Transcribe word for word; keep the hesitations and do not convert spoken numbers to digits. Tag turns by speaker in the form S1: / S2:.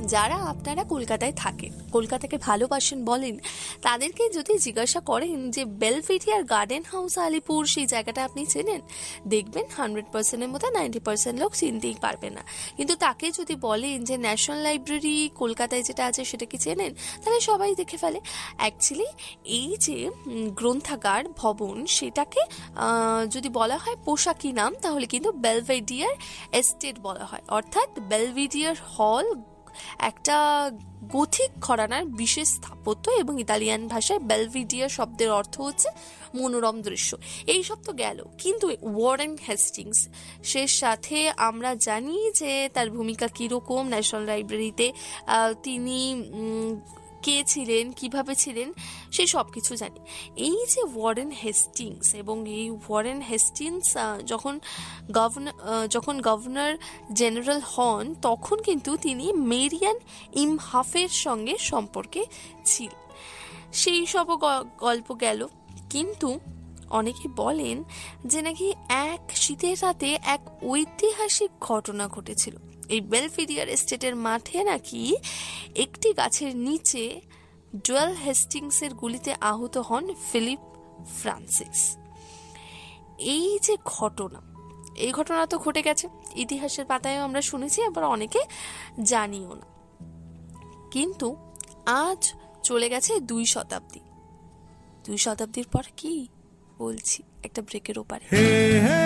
S1: যারা আপনারা কলকাতায় থাকেন, কলকাতাকে ভালোবাসেন বলেন, তাদেরকে যদি জিজ্ঞাসা করেন যে বেলভেডিয়ার গার্ডেন হাউস আলিপুর সেই জায়গাটা আপনি চেনেন, দেখবেন হান্ড্রেড পার্সেন্টের মধ্যে নাইনটি পার্সেন্ট লোক চিনতেই পারবে না। কিন্তু তাকে যদি বলেন যে ন্যাশনাল লাইব্রেরি কলকাতায় যেটা আছে সেটা কি চেনেন, তাহলে সবাই দেখে ফেলে। অ্যাকচুয়ালি এই যে গ্রন্থাগার ভবন, সেটাকে যদি বলা হয় পোশাকি নাম, তাহলে কিন্তু বেলভেডিয়ার এস্টেট বলা হয়। অর্থাৎ বেলভেডিয়ার হল একটা গথিক ঘরানার বিশেষ স্থাপত্য, এবং ইতালিয়ান ভাষায় বেলভিডিয়া শব্দের অর্থ হচ্ছে মনোরম দৃশ্য। এই সব তো গেল, কিন্তু ওয়ারেন হেস্টিংস সে সাথে আমরা জানি যে তার ভূমিকা কীরকম ন্যাশনাল লাইব্রেরিতে, তিনি কে ছিলেন, কিভাবে ছিলেন, সে সব কিছু জানি। এই যে ওয়ারেন হেস্টিংস, এবং এই ওয়ারেন হেস্টিংস যখন গভর্নর যখন গভর্নর জেনারেল হন, তখন কিন্তু তিনি মেরিয়ান ইমহাফের সঙ্গে সম্পর্কে ছিলেন। সেই সব গল্প গেল। কিন্তু অনেকে বলেন যে নাকি এক শীতের রাতে এক ঐতিহাসিক ঘটনা ঘটেছিল। এই বেলভেডিয়ার এস্টেটের মাঠে নাকি একটি গাছের নিচে ডুয়েল হেস্টিংসের গুলিতে আহত হন ফিলিপ ফ্রান্সিস। এই যে ঘটনা, এই ঘটনা তো ঘটে গেছে, ইতিহাসের পাতায়ও আমরা শুনেছি, আবার অনেকে জানিও না। কিন্তু আজ চলে গেছে দুই শতাব্দী। দুই শতাব্দীর পর কি বলছি, একটা ব্রেকের ওপারে।